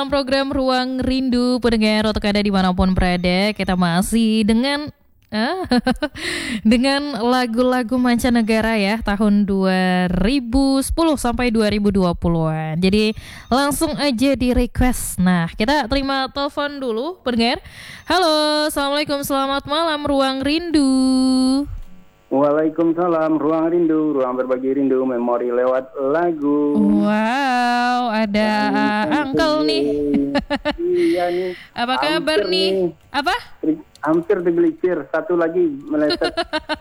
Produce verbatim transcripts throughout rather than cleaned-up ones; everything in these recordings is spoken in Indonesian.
dalam program Ruang Rindu pendengar untuk Anda dimanapun berada. Kita masih dengan ah, dengan lagu-lagu mancanegara ya tahun dua ribu sepuluh sampai dua ribu dua puluhan. Jadi langsung aja di request. Nah, kita terima telepon dulu pendengar. Halo, Assalamualaikum, selamat malam Ruang Rindu. Waalaikumsalam, Ruang Rindu, ruang berbagi rindu, memori lewat lagu. Wow, ada uh, Uncle nih. Iya nih. Apa kabar nih? nih? Apa? Hampir digelicir, satu lagi meleset.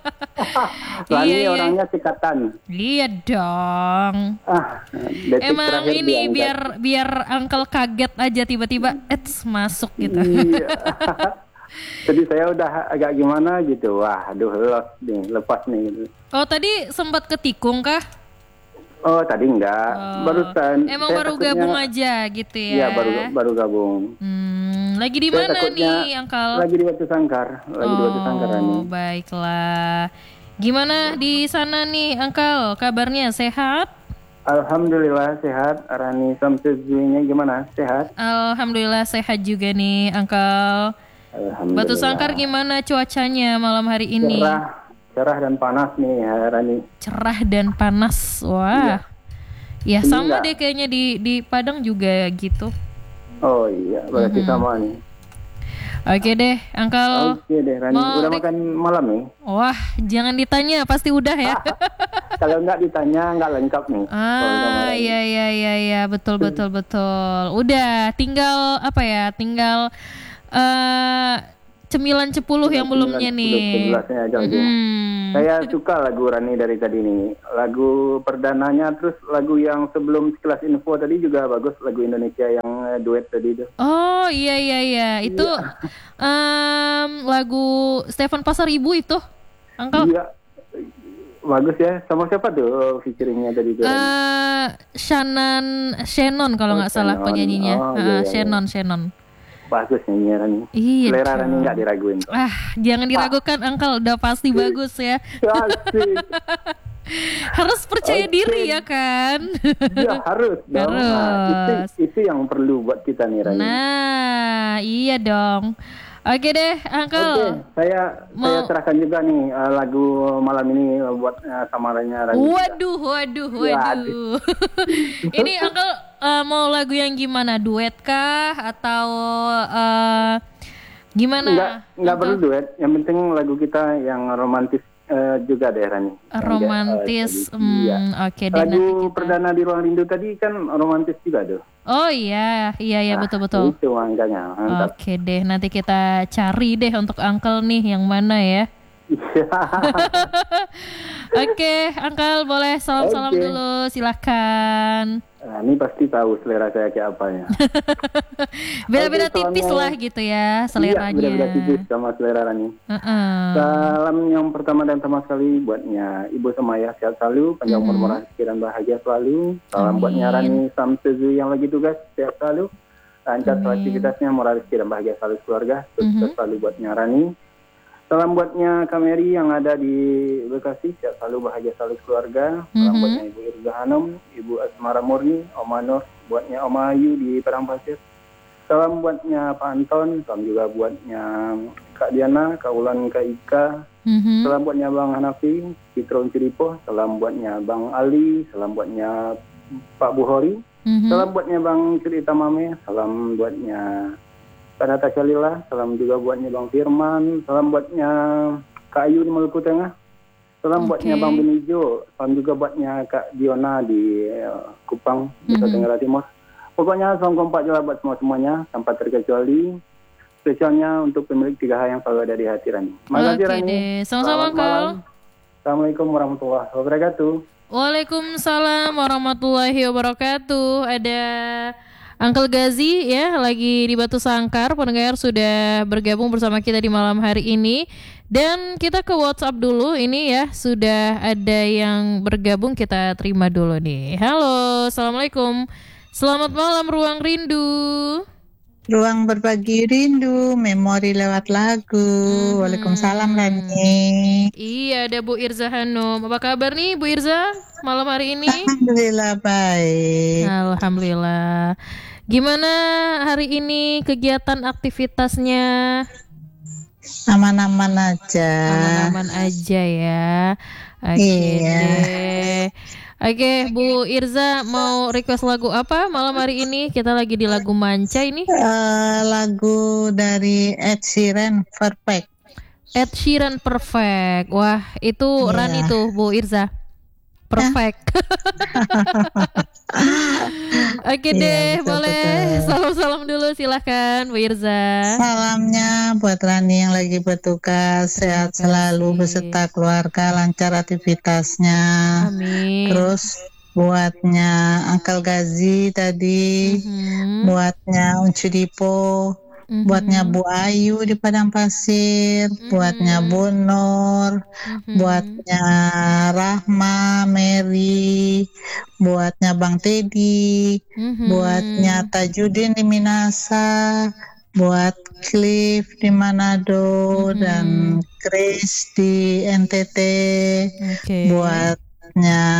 Lani iya, orangnya cekatan. Iya dong. Ah, emang ini biar biar Uncle kaget aja tiba-tiba, ets masuk gitu. Iya. Jadi saya udah agak gimana gitu. Wah, aduh lepas nih, lepas nih gitu. Oh, tadi sempat ketikung kah? Oh, tadi enggak. Oh. Barusan. Emang baru takutnya, gabung aja gitu ya? Iya, baru baru gabung. Hmm, lagi di mana nih, Uncle? Lagi di Batu Sangkar. Lagi oh, di Batu Sangkar nih. Baiklah. Gimana di sana nih, Uncle? Kabarnya sehat? Alhamdulillah sehat. Rani Samsuzuinya gimana? Sehat? Alhamdulillah sehat juga nih, Uncle. Batu Sangkar gimana cuacanya malam hari ini? Cerah, cerah dan panas nih Rani. Cerah dan panas, wah. Iya. Ya sama deh kayaknya di di Padang juga gitu. Oh iya, berarti mm-hmm. sama nih. Oke deh, Uncle. Oke deh, Rani. Mau udah makan malam nih? Wah, jangan ditanya, pasti udah ya. Kalau nggak ditanya nggak lengkap nih. Ah, iya iya iya iya, betul betul betul. Udah, tinggal apa ya? Tinggal Uh, cemilan cepuluh yang belumnya nih. Hmm. Saya suka lagu Rani dari tadi nih. Lagu perdananya, terus lagu yang sebelum sekelas info tadi juga bagus. Lagu Indonesia yang duet tadi itu. Oh iya iya iya. Itu iya. Um, lagu Stefan Pasaribu itu, Uncle. Iya. Bagus ya. Sama siapa tuh featuringnya tadi itu? Uh, Shannon Shannon kalau nggak oh, salah penyanyinya. Oh, iya, iya, uh, Shannon iya. Shannon. Bagus nih Rani. Iya. Selera Rani nggak diraguin. Ah, jangan diragukan, ah. Uncle. Udah pasti bagus ya. Harus percaya okay. diri ya kan? Ya harus. Dong. Harus. Nah, itu, itu yang perlu buat kita nih Rani. Nah, iya dong. Oke deh, Uncle. Oke, saya Mau... saya serahkan juga nih uh, lagu malam ini uh, buat uh, samarannya Rani. Waduh, waduh, waduh. Ini Uncle uh, mau lagu yang gimana? Duet kah atau uh, gimana? Enggak, enggak perlu duet. Yang penting lagu kita yang romantis uh, juga deh Rani. Romantis. Uh, hmm, iya. Oke deh. Lagu kita... perdana di Ruang Rindu tadi kan romantis juga tuh. Oh iya, iya ya nah, betul-betul. Itu angkanya. Mantap. Oke deh, nanti kita cari deh untuk Uncle nih yang mana ya. Oke, Uncle boleh salam-salam okay. dulu, silahkan. Nah, ini pasti tahu selera saya kayak apanya. Beda-beda okay, tipis lah gitu ya seleranya. Iya, beda-beda tipis sama selera Rani. Uh-uh. Salam yang pertama dan pertama sekali buatnya Ibu Semaya, sehat selalu, panjang umur, murah, rezeki dan bahagia selalu. Salam Amin. Buatnya Rani Samsuzu yang lagi tugas, sehat selalu, lancar aktivitasnya, murah, rezeki dan bahagia selalu keluarga. Sukses uh-huh. selalu buatnya Rani. Salam buatnya Kameri yang ada di Bekasi, sehat selalu, bahagia selalu keluarga. Salam mm-hmm. buatnya Ibu Irza Hanum, Ibu Asmara Murni, Om Anur, buatnya Om Ayu di Padang Pasir. Salam buatnya Pak Anton, salam juga buatnya Kak Diana, Kak Ulan, Kak Ika. Mm-hmm. Salam buatnya Bang Hanafi, Citron Ciripo. Salam buatnya Bang Ali, salam buatnya Pak Buhori. Mm-hmm. Salam buatnya Bang Cerita Mame, salam buatnya Kak Natasha Lila, salam juga buatnya Bang Firman, salam buatnya Kak Ayu di Maluku Tengah, salam okay. buatnya Bang Benijo, salam juga buatnya Kak Diona di uh, Kupang, Nusa mm-hmm. Tenggara Timur. Pokoknya salam kompak juga buat semua-semuanya, tanpa terkecuali. Spesialnya untuk pemilik tiga H yang selalu ada di hati Rani. Terima kasih Rani. Sama-sama Kal. Assalamualaikum warahmatullahi wabarakatuh. Waalaikumsalam warahmatullahi wabarakatuh. Ada Uncle Gazi ya lagi di Batu Sangkar, pendengar sudah bergabung bersama kita di malam hari ini. Dan kita ke WhatsApp dulu ini ya, sudah ada yang bergabung, kita terima dulu nih. Halo, Assalamualaikum. Selamat malam Ruang Rindu. Ruang berbagi rindu, memori lewat lagu. Hmm. Waalaikumsalam Rani. Iya, ada Bu Irza Hanum. Apa kabar nih Bu Irza malam hari ini? Alhamdulillah baik. Alhamdulillah. Gimana hari ini kegiatan aktivitasnya? Aman-aman aja. Aman-aman aja ya. Oke Iya. deh. Oke, Bu Irza mau request lagu apa malam hari ini? Kita lagi di lagu manca ini. Eh, lagu dari Ed Sheeran, Perfect. Ed Sheeran, Perfect. Wah, itu Iya. Rani tuh, Bu Irza. Perfect. Oke Iya, deh, betul, boleh betul. salam-salam dulu silahkan Bu Irza. Salamnya buat Rani yang lagi bertugas, Terima sehat selalu kasih. beserta keluarga, lancar aktivitasnya. Amin. Terus buatnya Uncle Gazi tadi, Mhm. buatnya Uncu Dipo, Mhm. buatnya Bu Ayu di Padang Pasir, buatnya Bu Nur, Mhm. buatnya Rahma, Mary, buatnya Bang Teddy, Mhm. buatnya Tajudin di Minasa, buat Cliff di Manado, Mhm. dan Chris di N T T, Oke. buatnya